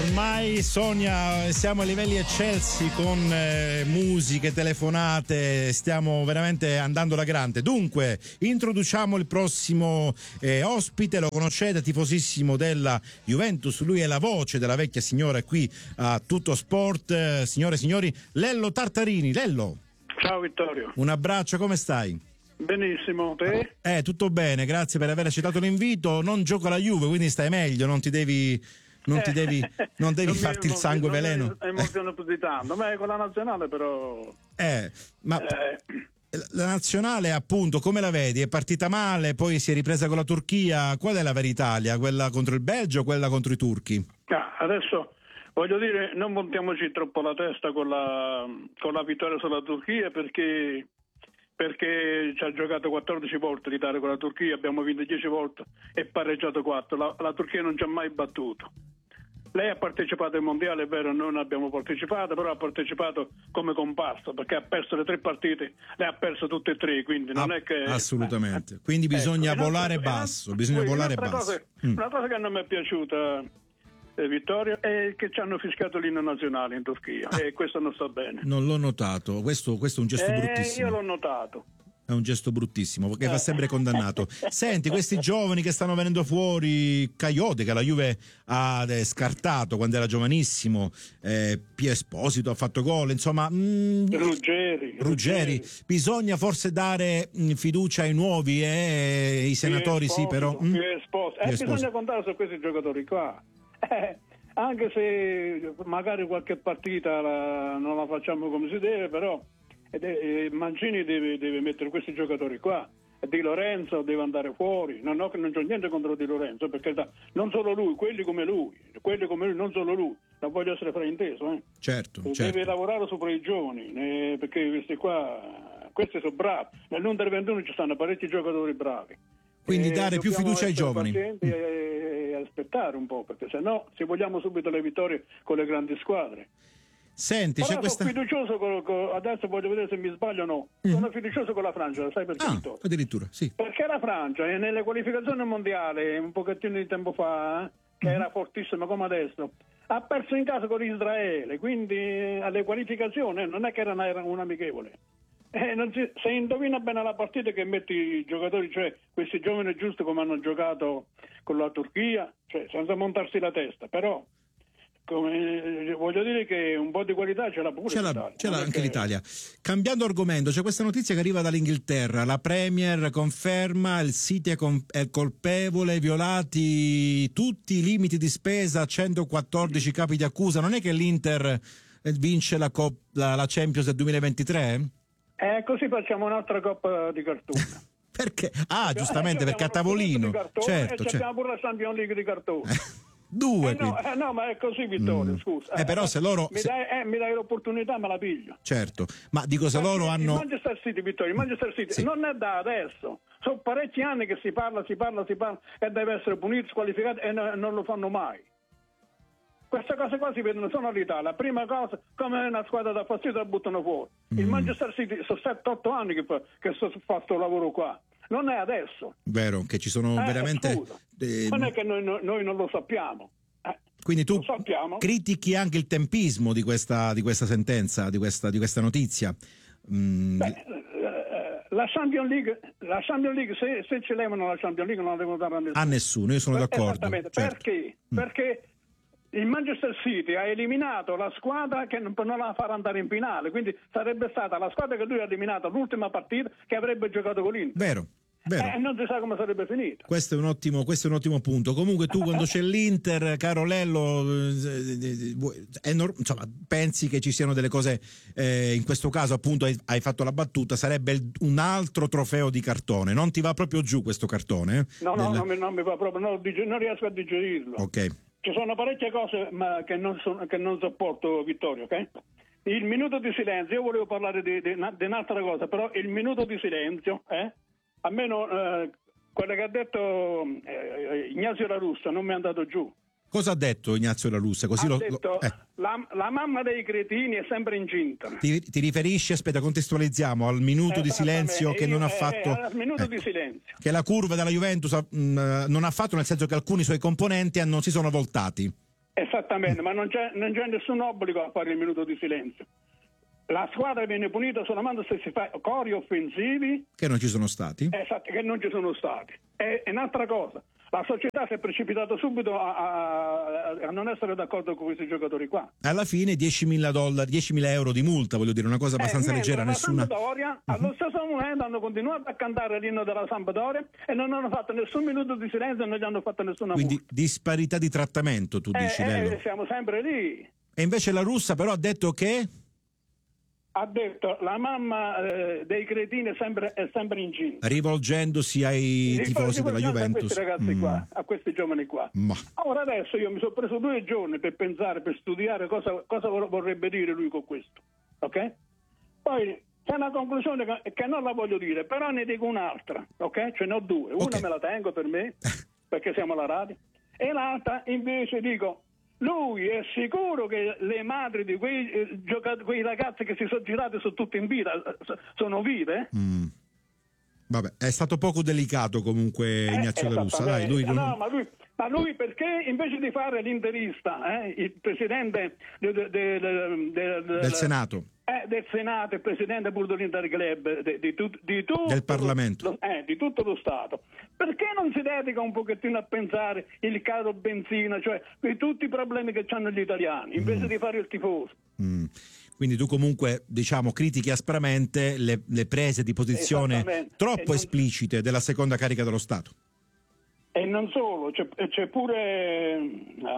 ormai Sonia siamo a livelli eccelsi con musiche, telefonate, stiamo veramente andando alla grande. Dunque introduciamo il prossimo ospite, lo conoscete, tifosissimo della Juventus, lui è la voce della vecchia signora qui a Tutto Sport, signore e signori, Lello Tartarini. Lello, ciao Vittorio, un abbraccio, come stai? Benissimo, te? Tutto bene, grazie per aver accettato l'invito. Non gioco alla Juve, quindi stai meglio, non devi farti il sangue veleno. Emozione più di tanto, ma con la nazionale però. La nazionale, appunto, come la vedi? È partita male, poi si è ripresa con la Turchia. Qual è la vera Italia? Quella contro il Belgio o quella contro i turchi? Adesso voglio dire, non montiamoci troppo la testa con la vittoria sulla Turchia, perché ci ha giocato 14 volte l'Italia con la Turchia, abbiamo vinto 10 volte e pareggiato 4. La Turchia non ci ha mai battuto. Lei ha partecipato ai mondiali, è vero, noi non abbiamo partecipato, però ha partecipato come comparsa, perché ha perso le 3 partite, le ha perse tutte e 3, quindi non è che... Assolutamente, quindi bisogna volare basso, Una cosa che non mi è piaciuta, Vittorio, è che ci hanno fischiato l'inno nazionale in Turchia e questo non sta bene. Non l'ho notato, questo è un gesto bruttissimo. Io l'ho notato. È un gesto bruttissimo che va sempre condannato. Senti, questi giovani che stanno venendo fuori, Caiote che la Juve ha scartato quando era giovanissimo, Pio Esposito ha fatto gol, insomma Ruggeri. Bisogna forse dare fiducia ai nuovi, i senatori Esposito, sì, però Pio Esposito. Bisogna contare su questi giocatori qua. Anche se magari qualche partita non la facciamo come si deve, però Mancini deve mettere questi giocatori qua. Di Lorenzo deve andare fuori. Non c'ho niente contro Di Lorenzo, perché non solo lui, quelli come lui, non solo lui, non voglio essere frainteso. Certo. Deve lavorare sopra i giovani, perché questi sono bravi. Nell'Under 21 ci stanno parecchi giocatori bravi. Quindi dare più fiducia ai giovani. E aspettare un po', perché sennò se vogliamo subito le vittorie con le grandi squadre. Senti, però c'è questa... sono fiducioso adesso voglio vedere se mi sbaglio o no. Sono fiducioso con la Francia, sai perché? Addirittura, sì. Perché la Francia nelle qualificazioni mondiali un pochettino di tempo fa, che era fortissima come adesso, ha perso in casa con Israele, quindi alle qualificazioni non è che era un amichevole. Se indovina bene la partita che metti i giocatori, cioè questi giovani giusti come hanno giocato con la Turchia, cioè senza montarsi la testa, però voglio dire che un po' di qualità ce l'ha pure l'Italia. Ce l'ha anche l'Italia. Cambiando argomento, c'è questa notizia che arriva dall'Inghilterra. La Premier conferma il City è colpevole, violati tutti i limiti di spesa, 114 capi di accusa. Non è che l'Inter vince la Champions del 2023? Così facciamo un'altra coppa di cartone. Perché? Giustamente, perché a tavolino. Certo, abbiamo pure la Champions League di cartone. Due, no, ma è così, Vittorio, scusa. Però se loro mi dai l'opportunità, me la piglio. Certo, ma dico se loro hanno... Il Manchester City, Vittorio, non è da adesso. Sono parecchi anni che si parla e deve essere punito, squalificato e non lo fanno mai. Queste cose qua si vedono solo all'Italia. La prima cosa, come una squadra da fastidio, la buttano fuori. Il Manchester City sono 7-8 anni che sto fa questo lavoro qua. Non è adesso. Vero, che ci sono veramente... non è che noi non lo sappiamo. Quindi tu critichi anche il tempismo di questa sentenza, di questa notizia. La Champions League, se ci levano la Champions League non la devono dare a nessuno. A nessuno, io sono d'accordo. Esattamente. Certo. Perché il Manchester City ha eliminato la squadra che non la farà andare in finale, quindi sarebbe stata la squadra che lui ha eliminato l'ultima partita che avrebbe giocato con l'Inter. Vero. Non si sa come sarebbe finita. Questo è un ottimo punto. Comunque tu quando c'è l'Inter, caro Lello, insomma, pensi che ci siano delle cose, in questo caso appunto hai fatto la battuta, sarebbe un altro trofeo di cartone, non ti va proprio giù questo cartone? No, non mi va proprio, non riesco a digerirlo. Ok. Ci sono parecchie cose che non sopporto, Vittorio, ok? Il minuto di silenzio, io volevo parlare di un'altra cosa, però il minuto di silenzio, almeno quello che ha detto Ignazio La Russa non mi è andato giù. Cosa ha detto Ignazio La Russa? Così ha detto la mamma dei cretini è sempre incinta. Ti riferisci, aspetta, contestualizziamo, al minuto di silenzio che non ha fatto... al minuto di silenzio. Che la curva della Juventus non ha fatto, nel senso che alcuni suoi componenti non si sono voltati. Esattamente, ma non c'è nessun obbligo a fare il minuto di silenzio. La squadra viene punita solamente se si fa cori offensivi che non ci sono stati. Esatto, che non ci sono stati. E un'altra cosa, la società si è precipitata subito a non essere d'accordo con questi giocatori qua. Alla fine $10.000, 10.000 euro di multa, voglio dire, una cosa abbastanza leggera. La nessuna. Sampdoria, allo stesso momento, hanno continuato a cantare l'inno della Sampdoria e non hanno fatto nessun minuto di silenzio e non gli hanno fatto nessuna multa. Quindi disparità di trattamento, tu dici, Lello. Siamo sempre lì. E invece la russa però ha detto che... Ha detto la mamma dei cretini è sempre incinta, rivolgendosi ai tifosi della Juventus, a questi ragazzi qua, a questi giovani qua. Ora adesso io mi sono preso 2 giorni per pensare, per studiare cosa vorrebbe dire lui con questo, ok? Poi c'è una conclusione che non la voglio dire, però ne dico un'altra, ok? Ce ne ho 2, una me la tengo per me perché siamo alla radio, e l'altra invece dico: lui è sicuro che le madri di quei ragazzi che si sono girati sono tutte in vita, sono vive? Vabbè, è stato poco delicato comunque Ignazio La Russa, dai, ma lui perché invece di fare l'interista, il presidente del Senato, del Senato, il presidente pure dell'Interclub, di tutto del Parlamento, di tutto lo Stato, perché non si dedica un pochettino a pensare il caro benzina, cioè di tutti i problemi che hanno gli italiani, invece di fare il tifoso? Quindi tu comunque, diciamo, critichi aspramente le prese di posizione troppo esplicite della seconda carica dello Stato. E non solo, c'è pure...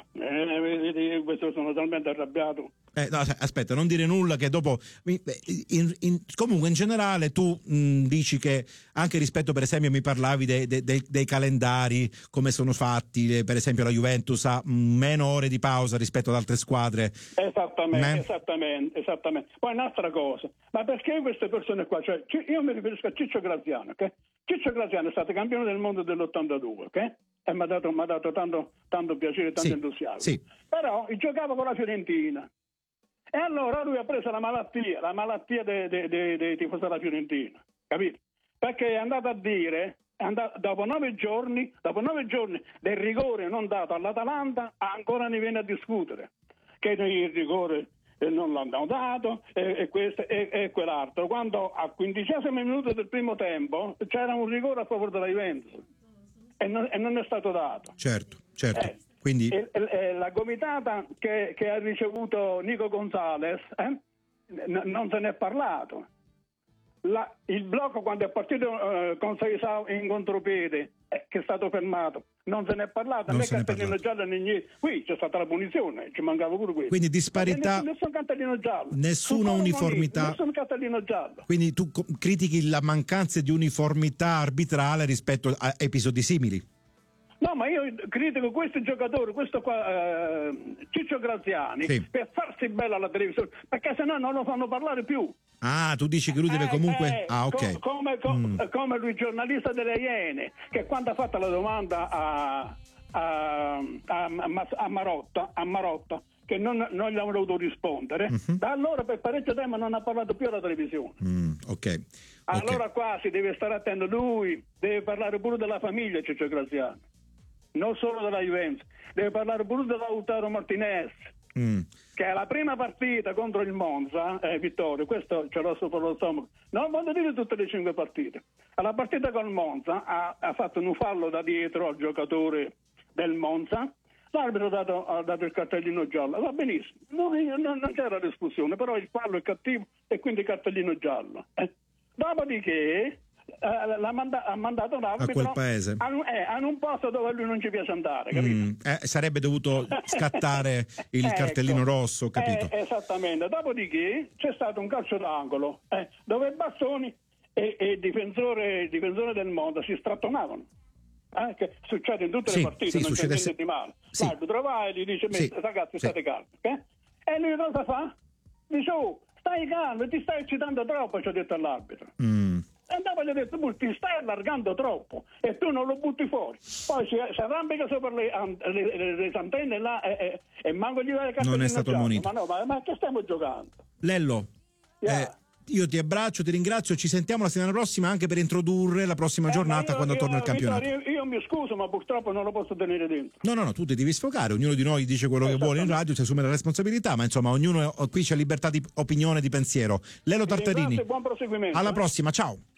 questo sono talmente arrabbiato. No, aspetta, non dire nulla che dopo... comunque in generale tu dici che anche rispetto, per esempio, mi parlavi dei calendari, come sono fatti, per esempio la Juventus ha meno ore di pausa rispetto ad altre squadre. Esattamente. Poi un'altra cosa, ma perché queste persone qua? Cioè, io mi riferisco a Ciccio Graziano, ok? Ciccio Graziano è stato campione del mondo dell'82, ok? E mi ha dato tanto piacere, tanto entusiasmo. Sì. Però giocava con la Fiorentina. E allora lui ha preso la malattia dei tifosi della Fiorentina, capito? Perché è andato a dire, dopo 9 giorni del rigore non dato all'Atalanta, ancora ne viene a discutere, che il rigore non l'hanno dato e questo e quell'altro, quando al 15° minuto del primo tempo c'era un rigore a favore della Juventus e non è stato dato. Certo. Quindi... la gomitata che ha ricevuto Nico Gonzalez non se ne è parlato. Il blocco quando è partito con Seisao in contropiede che è stato fermato, non se ne è parlato, né cartellino giallo né niente. Qui c'è stata la punizione, ci mancava pure questo. Quindi disparità, nessun cartellino giallo, nessuna uniformità, nessun cartellino giallo. Quindi tu critichi la mancanza di uniformità arbitrale rispetto a episodi simili? No, ma io critico questo giocatore, questo qua, Ciccio Graziani, per farsi bella alla televisione, perché se no non lo fanno parlare più. Ah, tu dici che lui deve comunque... ok. Come lui giornalista delle Iene, che quando ha fatto la domanda a Marotta, che non gli hanno voluto rispondere, da allora per parecchio tempo non ha parlato più alla televisione. Allora qua si deve stare attento, lui deve parlare pure della famiglia Ciccio Graziani, non solo della Juventus, deve parlare pure da Lautaro Martinez, che è la prima partita contro il Monza, Vittorio, questo ce l'ho sopra lo stomaco, non voglio dire tutte le 5 partite. Alla partita con il Monza ha fatto un fallo da dietro al giocatore del Monza, l'arbitro ha dato il cartellino giallo, va benissimo, non c'era l'espulsione, però il fallo è cattivo e quindi cartellino giallo. Dopodiché ha mandato l'arbitro a quel paese, a un posto dove lui non ci piace andare, capito? Sarebbe dovuto scattare il cartellino rosso, capito? Esattamente. Dopodiché c'è stato un calcio d'angolo dove Bastoni e il difensore del Monza si strattonavano. Che succede in tutte le partite, non c'è niente di male. L'arbitro va e gli dice: ragazzi, state calmi. E lui cosa fa? Dice: stai calmo, ti stai eccitando troppo, ci ha detto all'arbitro. E dopo gli ha detto: ti stai allargando troppo e tu non lo butti fuori. Poi si arrampica sopra le antenne là e manco gli dai non è stato munito. Ma che stiamo giocando? Lello, io ti abbraccio, ti ringrazio, ci sentiamo la settimana prossima anche per introdurre la prossima giornata quando torna il campionato. io mi scuso, ma purtroppo non lo posso tenere dentro. No, tu ti devi sfogare, ognuno di noi dice quello che vuole in radio, si assume la responsabilità, ma insomma ognuno qui c'è libertà di opinione, di pensiero. Lelo Tartarini, Buon proseguimento. alla prossima, ciao.